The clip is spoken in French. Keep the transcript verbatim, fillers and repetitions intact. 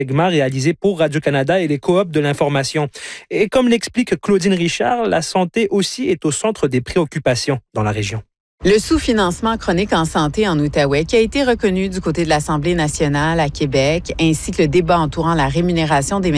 segment réalisé pour Radio-Canada et les coops de l'information. Et comme l'explique Claudine Richard, la santé aussi est au centre des préoccupations dans la région. Le sous-financement chronique en santé en Outaouais qui a été reconnu du côté de l'Assemblée nationale à Québec, ainsi que le débat entourant la rémunération des